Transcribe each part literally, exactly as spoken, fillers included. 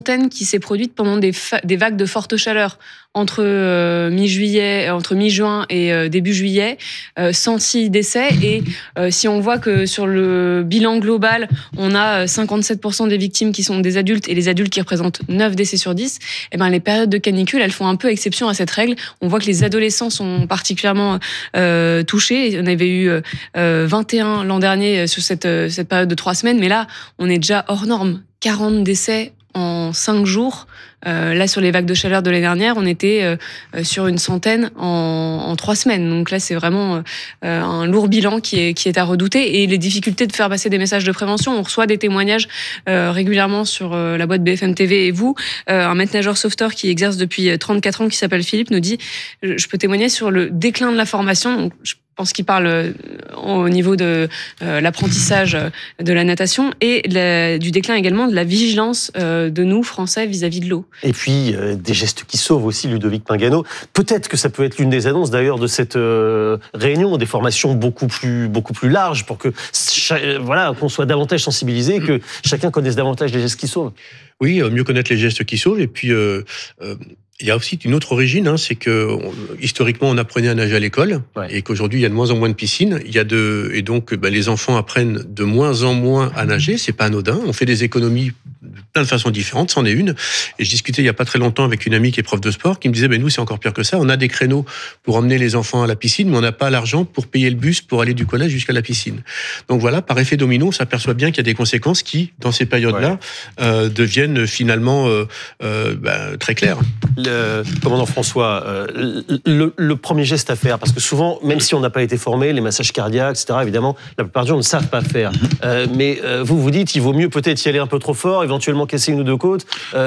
qui s'est produite pendant des, fa- des vagues de forte chaleur entre euh, mi-juillet, entre mi-juin et euh, début juillet, euh, cent six décès. Et euh, si on voit que sur le bilan global, on a cinquante-sept pour cent des victimes qui sont des adultes et les adultes qui représentent neuf décès sur dix, eh ben, les périodes de canicule, elles font un peu exception à cette règle. On voit que les adolescents sont particulièrement euh, touchés. On avait eu euh, vingt et un l'an dernier sur cette, cette période de trois semaines, mais là, on est déjà hors norme. quarante décès en cinq jours. Euh, là, sur les vagues de chaleur de l'année dernière, on était euh, sur une centaine en, en trois semaines. Donc là, c'est vraiment euh, un lourd bilan qui est, qui est à redouter. Et les difficultés de faire passer des messages de prévention. On reçoit des témoignages euh, régulièrement sur euh, la boîte B F M T V et vous. Euh, un maître nageur sauveteur qui exerce depuis trente-quatre ans, qui s'appelle Philippe, nous dit « Je peux témoigner sur le déclin de la formation. » Donc, je Je pense qu'il parle au niveau de euh, l'apprentissage de la natation et la, du déclin également de la vigilance euh, de nous, Français, vis-à-vis de l'eau. Et puis, euh, des gestes qui sauvent aussi, Ludovic Pingano. Peut-être que ça peut être l'une des annonces, d'ailleurs, de cette euh, réunion, des formations beaucoup plus, beaucoup plus larges pour que, cha- voilà, qu'on soit davantage sensibilisé et que chacun connaisse davantage les gestes qui sauvent. Oui, mieux connaître les gestes qui sauvent. Et puis, euh, euh, il y a aussi une autre origine, hein, c'est que on, historiquement on apprenait à nager à l'école, ouais. Et qu'aujourd'hui il y a de moins en moins de piscines. Il y a de et donc ben, les enfants apprennent de moins en moins à nager. C'est pas anodin. On fait des économies de plein de façons différentes. C'en est une. Et je discutais il y a pas très longtemps avec une amie qui est prof de sport, qui me disait ben nous c'est encore pire que ça. On a des créneaux pour emmener les enfants à la piscine, mais on n'a pas l'argent pour payer le bus pour aller du collège jusqu'à la piscine. Donc voilà, par effet domino, on s'aperçoit bien qu'il y a des conséquences qui, dans ces périodes-là, ouais. euh, deviennent finalement euh, euh, ben, très claires. Le Euh, commandant François, euh, le, le premier geste à faire, parce que souvent, même si on n'a pas été formé, les massages cardiaques, et cetera, évidemment, la plupart des gens ne savent pas faire. Euh, mais euh, vous vous dites, il vaut mieux peut-être y aller un peu trop fort, éventuellement casser une ou deux côtes,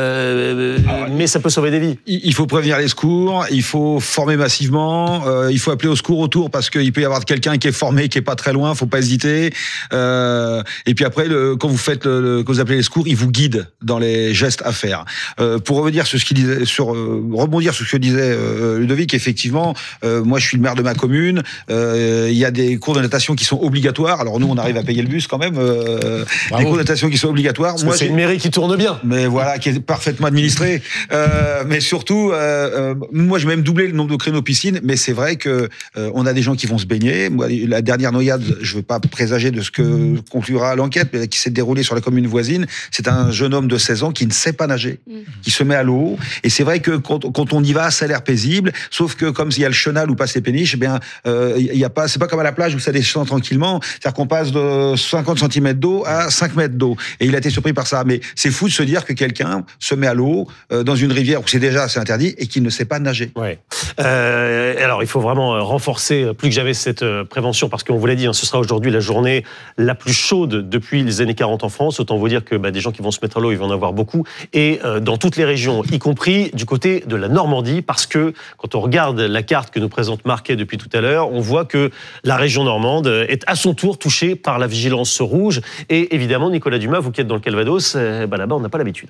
euh, ah, mais ça peut sauver des vies. Il faut prévenir les secours, il faut former massivement, euh, il faut appeler au secours autour, parce qu'il peut y avoir quelqu'un qui est formé, qui est pas très loin, il faut pas hésiter. Euh, et puis après, le, quand vous faites, le, le, quand vous appelez les secours, ils vous guident dans les gestes à faire. Euh, pour revenir sur ce qu'il disait, sur euh, rebondir sur ce que disait euh, Ludovic, effectivement, euh, moi je suis le maire de ma commune, euh, il y a des cours de natation qui sont obligatoires, alors nous on arrive à payer le bus quand même, euh, des cours de natation qui sont obligatoires. Parce moi, que c'est j'ai... une mairie qui tourne bien. Mais voilà, qui est parfaitement administrée. Euh, mais surtout, euh, euh, moi j'ai même doublé le nombre de créneaux piscines, mais c'est vrai que euh, on a des gens qui vont se baigner. Moi, la dernière noyade, je ne veux pas présager de ce que conclura l'enquête, mais qui s'est déroulée sur la commune voisine, c'est un jeune homme de seize ans qui ne sait pas nager, mmh. qui se met à l'eau, et c'est vrai que quand, quand on y va, ça a l'air paisible, sauf que comme il y a le chenal où passent les péniches, eh bien, euh, il y a pas, c'est pas comme à la plage où ça descend tranquillement, c'est-à-dire qu'on passe de cinquante centimètres d'eau à cinq mètres d'eau, et il a été surpris par ça. Mais c'est fou de se dire que quelqu'un se met à l'eau euh, dans une rivière où c'est déjà assez interdit et qu'il ne sait pas nager. Ouais. Euh, alors il faut vraiment renforcer plus que jamais cette prévention, parce qu'on vous l'a dit, hein, ce sera aujourd'hui la journée la plus chaude depuis les années quarante en France. Autant vous dire que bah, des gens qui vont se mettre à l'eau, il va en avoir beaucoup, et euh, dans toutes les régions, y compris du côté de la Normandie, parce que quand on regarde la carte que nous présente Marquet depuis tout à l'heure, on voit que la région normande est à son tour touchée par la vigilance rouge. Et évidemment, Nicolas Dumas, vous qui êtes dans le Calvados, euh, bah là-bas, on n'a pas l'habitude.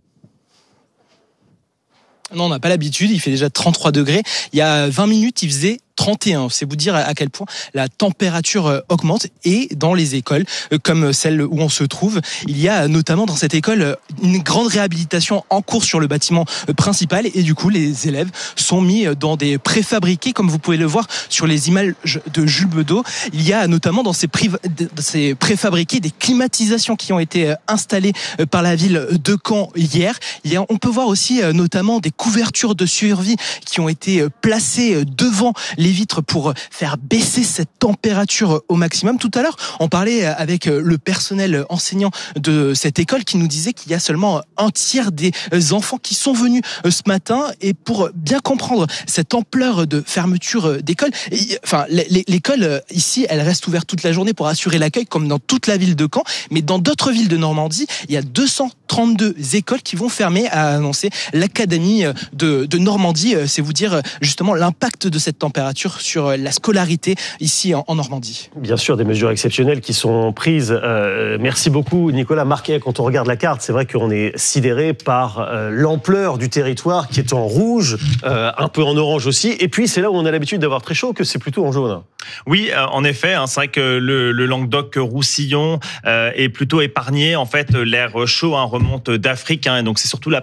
Non, on n'a pas l'habitude, il fait déjà trente-trois degrés. Il y a vingt minutes, il faisait trente et un. C'est vous dire à quel point la température augmente. Et dans les écoles, comme celle où on se trouve, il y a notamment dans cette école une grande réhabilitation en cours sur le bâtiment principal. Et du coup, les élèves sont mis dans des préfabriqués, comme vous pouvez le voir sur les images de Jules Bedeau. Il y a notamment dans ces, priv... dans ces préfabriqués des climatisations qui ont été installées par la ville de Caen hier. Il y a... On peut voir aussi notamment des couvertures de survie qui ont été placées devant les vitres pour faire baisser cette température au maximum. Tout à l'heure, on parlait avec le personnel enseignant de cette école qui nous disait qu'il y a seulement un tiers des enfants qui sont venus ce matin. Et pour bien comprendre cette ampleur de fermeture d'école, enfin, l'école ici, elle reste ouverte toute la journée pour assurer l'accueil, comme dans toute la ville de Caen. Mais dans d'autres villes de Normandie, il y a deux cent trente-deux écoles qui vont fermer, a annoncé l'Académie de, de Normandie. C'est vous dire justement l'impact de cette température sur la scolarité ici en, en Normandie. Bien sûr, des mesures exceptionnelles qui sont prises. Euh, merci beaucoup, Nicolas Marquet. Quand on regarde la carte, c'est vrai qu'on est sidéré par euh, l'ampleur du territoire qui est en rouge, euh, un peu en orange aussi. Et puis, c'est là où on a l'habitude d'avoir très chaud, que c'est plutôt en jaune. Oui, euh, en effet, hein, c'est vrai que le, le Languedoc-Roussillon euh, est plutôt épargné. En fait, l'air chaud hein, remonte d'Afrique, hein, donc c'est surtout la